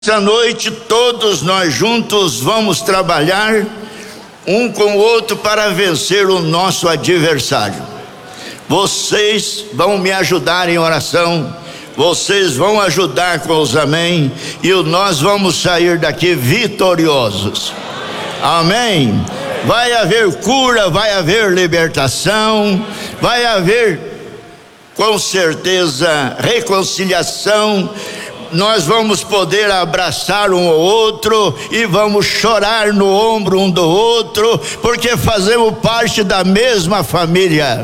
Essa noite todos nós juntos vamos trabalhar um com o outro para vencer o nosso adversário. Vocês vão me ajudar em oração, vocês vão ajudar com os amém, e nós vamos sair daqui vitoriosos. Amém. Vai haver cura, vai haver libertação, vai haver com certeza reconciliação. Nós vamos poder abraçar um ao outro e vamos chorar no ombro um do outro, porque fazemos parte da mesma família.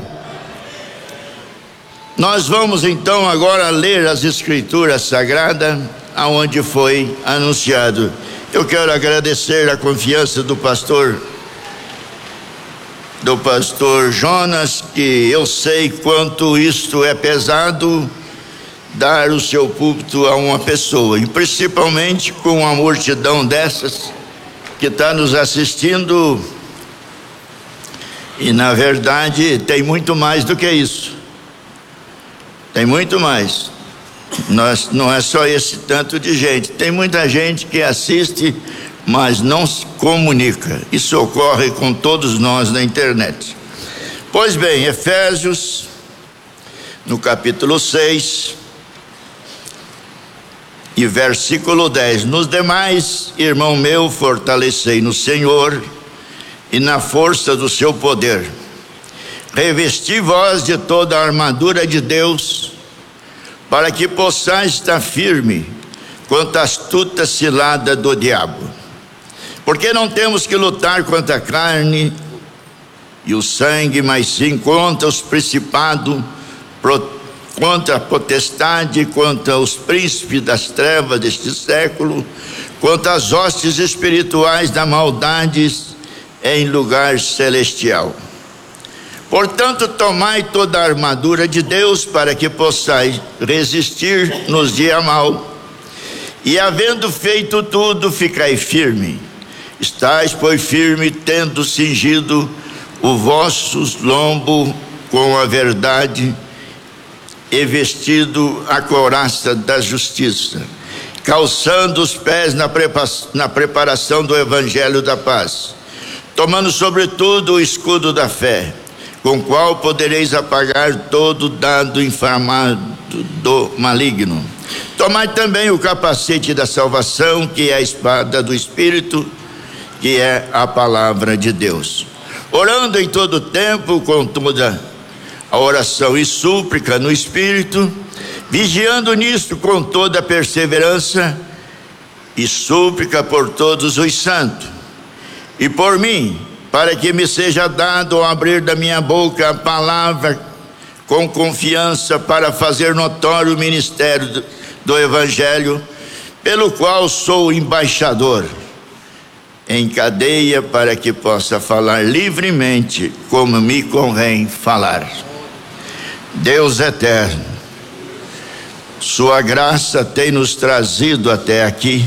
Nós vamos então agora ler as Escrituras Sagradas, aonde foi anunciado. Eu quero agradecer a confiança do pastor Jonas, que eu sei quanto isto é pesado, dar o seu púlpito a uma pessoa, e principalmente com uma multidão dessas que está nos assistindo. E na verdade tem muito mais do que isso, tem muito mais. Não é só esse tanto de gente, tem muita gente que assiste, mas não se comunica. Isso ocorre com todos nós na internet. Pois bem, Efésios, no capítulo 6, e versículo 10: nos demais, irmão meu, fortalecei no Senhor e na força do seu poder. Revesti vós de toda a armadura de Deus, para que possais estar firme contra a astuta cilada do diabo. Porque não temos que lutar contra a carne e o sangue, mas sim contra os principados, contra a potestade, contra os príncipes das trevas deste século, contra as hostes espirituais da maldade em lugar celestial. Portanto, tomai toda a armadura de Deus, para que possais resistir nos dias maus, e havendo feito tudo, ficai firme. Estais, pois, firme, tendo cingido o vosso lombo com a verdade, e vestido a couraça da justiça, calçando os pés na preparação do evangelho da paz, tomando sobretudo o escudo da fé, com o qual podereis apagar todo dardo inflamado do maligno. Tomai também o capacete da salvação, que é a espada do Espírito, que é a palavra de Deus, orando em todo tempo com toda a oração e súplica no Espírito, vigiando nisto com toda a perseverança e súplica por todos os santos, e por mim, para que me seja dado ao abrir da minha boca a palavra com confiança, para fazer notório o ministério do Evangelho, pelo qual sou embaixador em cadeia, para que possa falar livremente como me convém falar. Deus eterno, sua graça tem nos trazido até aqui,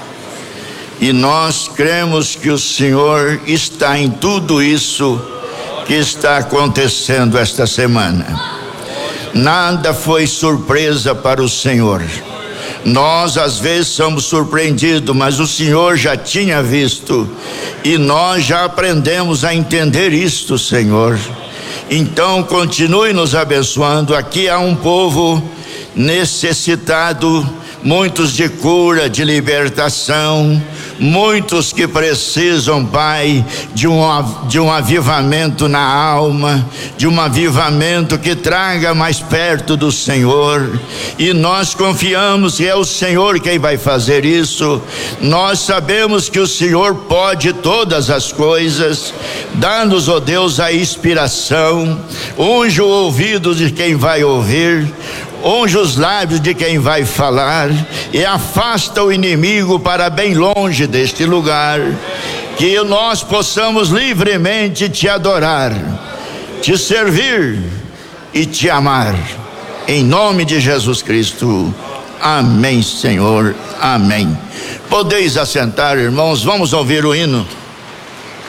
e nós cremos que o Senhor está em tudo isso que está acontecendo esta semana. Nada foi surpresa para o Senhor. Nós às vezes somos surpreendidos, mas o Senhor já tinha visto, e nós já aprendemos a entender isto, Senhor. Então continue nos abençoando. Aqui há um povo necessitado, muitos de cura, de libertação, muitos que precisam, Pai, de um avivamento na alma, de um avivamento que traga mais perto do Senhor, e nós confiamos que é o Senhor quem vai fazer isso. Nós sabemos que o Senhor pode todas as coisas. Dá-nos, ó Deus, a inspiração, unge o ouvido de quem vai ouvir, unge os lábios de quem vai falar, e afasta o inimigo para bem longe deste lugar, que nós possamos livremente te adorar, te servir e te amar, em nome de Jesus Cristo. Amém, Senhor, amém. Podeis assentar, irmãos, vamos ouvir o hino.